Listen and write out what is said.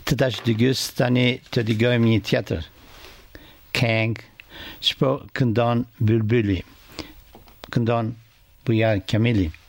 13 d'august année te digami théâtre. Kang, sport Kundan Bulbuli. Kundan Buya Kamili.